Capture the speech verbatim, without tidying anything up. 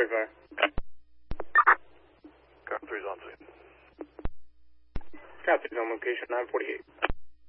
verify. Car three's on scene. Car three's on location, nine forty-eight.